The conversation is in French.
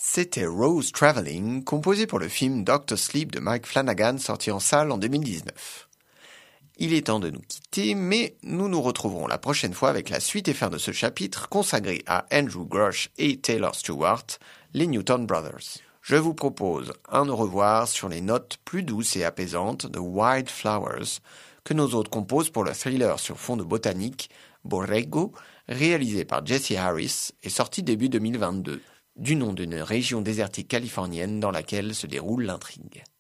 C'était Rose Traveling, composé pour le film Dr. Sleep de Mike Flanagan, sorti en salle en 2019. Il est temps de nous quitter, mais nous nous retrouverons la prochaine fois avec la suite et fin de ce chapitre consacré à Andrew Grosh et Taylor Stewart, les Newton Brothers. Je vous propose un au revoir sur les notes plus douces et apaisantes de Wild Flowers, que nos autres composent pour le thriller sur fond de botanique Borrego, réalisé par Jesse Harris et sorti début 2022, du nom d'une région désertique californienne dans laquelle se déroule l'intrigue.